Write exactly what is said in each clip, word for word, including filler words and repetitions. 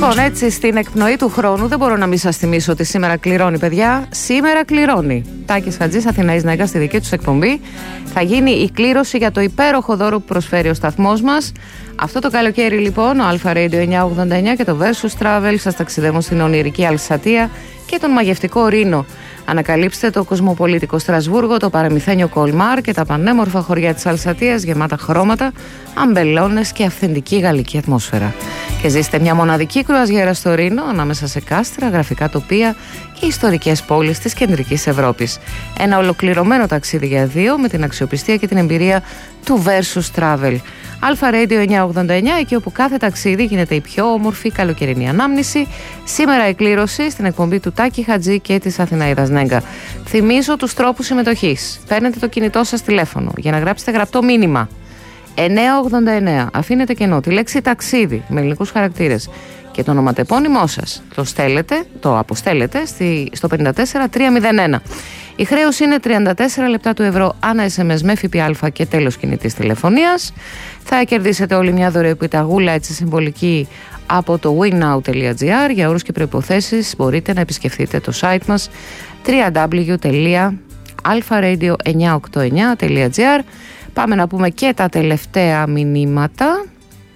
Λοιπόν, έτσι στην εκπνοή του χρόνου δεν μπορώ να μην σας θυμίσω ότι σήμερα κληρώνει, παιδιά. Σήμερα κληρώνει. Τάκης Χατζής, Αθηναής Νέγκα, στη δική τους εκπομπή. Θα γίνει η κλήρωση για το υπέροχο δώρο που προσφέρει ο σταθμός μας. Αυτό το καλοκαίρι, λοιπόν, ο Alpha Radio εννιακόσια ογδόντα εννιά και το Versus Travel σας ταξιδεύουν στην ονειρική Αλσατία και τον μαγευτικό Ρήνο. Ανακαλύψτε το κοσμοπολίτικο Στρασβούργο, το παραμυθένιο Κολμάρ και τα πανέμορφα χωριά της Αλσατίας γεμάτα χρώματα, αμπελώνες και αυθεντική γαλλική ατμόσφαιρα. Και ζήστε μια μοναδική κρουαζιέρα στο Ρήνο, ανάμεσα σε κάστρα, γραφικά τοπία και ιστορικές πόλεις της κεντρικής Ευρώπης. Ένα ολοκληρωμένο ταξίδι για δύο με την αξιοπιστία και την εμπειρία του Versus Travel. Alpha Radio εννιακόσια ογδόντα εννιά, εκεί όπου κάθε ταξίδι γίνεται η πιο όμορφη καλοκαιρινή ανάμνηση. Σήμερα η κλήρωση στην εκπομπή του Τάκη Χατζή και της Αθηναίδας Νέγκα. Θυμίζω τους τρόπους συμμετοχής. Παίρνετε το κινητό σας τηλέφωνο για να γράψετε γραπτό μήνυμα. εννιακόσια ογδόντα εννιά. Αφήνετε κενό τη λέξη ταξίδι με ελληνικούς χαρακτήρες και το ονοματεπώνυμό σας. Το στέλνετε, το αποστέλλετε στη, στο πέντε τέσσερα τρία μηδέν ένα. Η χρέωση είναι τριάντα τέσσερα λεπτά του ευρώ ανά ες εμ ες με ΦΠΑ και τέλος κινητής τηλεφωνίας. Θα κερδίσετε όλη μια δωρεοεπιταγούλα, έτσι συμβολική, από το winnow τελεία τζι άρ. Για όρους και προϋποθέσεις μπορείτε να επισκεφτείτε το site μας double-u double-u double-u τελεία alpha radio εννιακόσια ογδόντα εννιά τελεία τζι άρ. Πάμε να πούμε και τα τελευταία μηνύματα.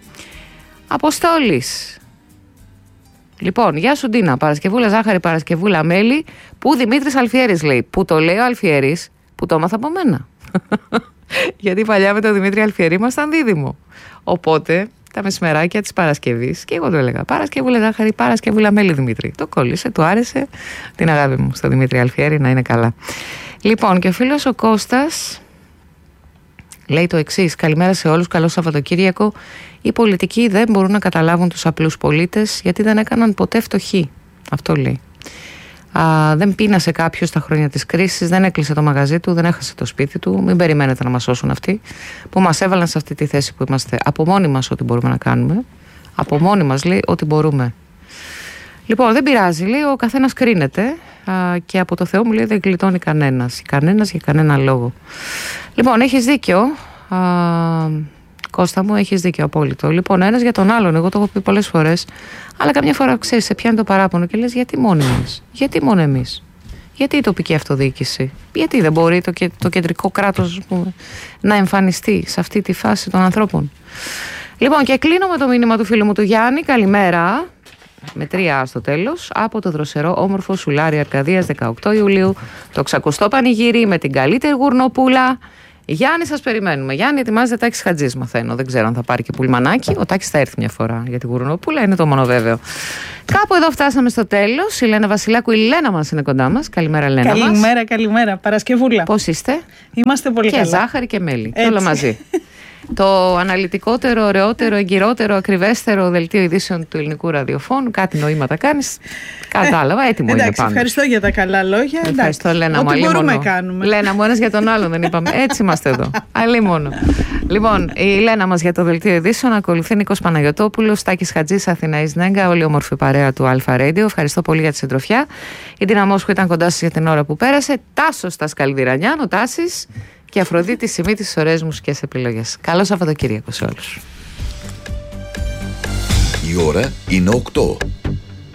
Αποστόλης. Λοιπόν, γεια σου Ντίνα, Παρασκευούλα ζάχαρη, Παρασκευούλα μέλι. Πού Δημήτρης Αλφιέρης λέει. Πού το λέει ο Αλφιέρης, που το έμαθα από μένα. Γιατί παλιά με τον Δημήτρη Αλφιέρη ήμασταν δίδυμο. Οπότε τα μεσημεράκια της Παρασκευής, και εγώ το έλεγα, Παρασκευούλα ζάχαρη, Παρασκευούλα μέλι Δημήτρη. Το κόλλησε, του άρεσε, την αγάπη μου στον Δημήτρη Αλφιέρη, να είναι καλά. Λοιπόν, και ο φίλος ο Κώστας λέει το εξής: καλημέρα σε όλους, καλό Σαββατοκύριακο. Οι πολιτικοί δεν μπορούν να καταλάβουν τους απλούς πολίτες γιατί δεν έκαναν ποτέ φτωχοί. Αυτό λέει. Α, δεν πείνασε κάποιος στα χρόνια της κρίσης, δεν έκλεισε το μαγαζί του, δεν έχασε το σπίτι του. Μην περιμένετε να μας σώσουν αυτοί που μας έβαλαν σε αυτή τη θέση που είμαστε. Από μόνοι μας ό,τι μπορούμε να κάνουμε. Από μόνοι μας, λέει, ό,τι μπορούμε. Λοιπόν, δεν πειράζει, λέει, ο καθένας κρίνεται α, και από το Θεό μου, λέει, δεν γλιτώνει κανένας. Κανένας για κανένα λόγο. Λοιπόν, έχεις δίκιο. Α, Κώστα μου, έχεις δίκιο απόλυτο. Λοιπόν, ένας για τον άλλον, εγώ το έχω πει πολλές φορές, αλλά καμιά φορά ξέρεις, σε πιάνει το παράπονο και λες γιατί μόνοι μας, γιατί μόνο εμείς, γιατί η τοπική αυτοδιοίκηση, γιατί δεν μπορεί το, το κεντρικό κράτος πούμε, να εμφανιστεί σε αυτή τη φάση των ανθρώπων. Λοιπόν, και κλείνω με το μήνυμα του φίλου μου του Γιάννη. Καλημέρα, με τρία στο τέλος, από το δροσερό όμορφο Σουλάρι Αρκαδίας, δεκαοκτώ Ιουλίου, το ξακουστό πανηγύρι με την καλύτερη γουρνοπούλα. Γιάννη, σας περιμένουμε. Γιάννη, ετοιμάζεται Τάκης Χατζής, μαθαίνω. Δεν ξέρω αν θα πάρει και πουλμανάκι. Ο Τάκης θα έρθει μια φορά για την γουρνοπούλα, είναι το μόνο βέβαιο. Κάπου εδώ φτάσαμε στο τέλος. Η Λένα Βασιλάκου, η Λένα μας είναι κοντά μας. Καλημέρα, Λένα. Καλημέρα, μας. καλημέρα. Παρασκευούλα. Πώς είστε? Είμαστε πολύ και καλά. Και ζάχαρη και μέλι. Και όλα μαζί. Το αναλυτικότερο, ωραιότερο, εγκυρότερο, ακριβέστερο δελτίο ειδήσεων του ελληνικού ραδιοφώνου. Κάτι νοήματα κάνεις. Κατάλαβα, έτοιμο είναι πάντα. Ευχαριστώ για τα καλά λόγια. Ευχαριστώ, Λένα μου. Ό,τι μπορούμε μόνο. Κάνουμε. Λένα μου, ένας για τον άλλον δεν είπαμε. Έτσι είμαστε εδώ. Αλλή μόνο. Λοιπόν, η Λένα μας για το δελτίο ειδήσεων. Ακολουθεί Νίκος Παναγιωτόπουλος, Τάκης Χατζής, Αθηναής Νέγκα, όλη η όμορφη παρέα του Alpha Radio. Ευχαριστώ πολύ για τη συντροφιά. Η Ντίνα Μόσχου ήταν κοντά σας για την ώρα που πέρασε. Τάσος στα Σκαλδιρανιάνο, Τάσης. Και Αφροδίτη Σιμίτη στις ωραίες μουσικές επιλογές. Καλό Σαββατοκύριακο σε όλους. Η ώρα είναι οκτώ.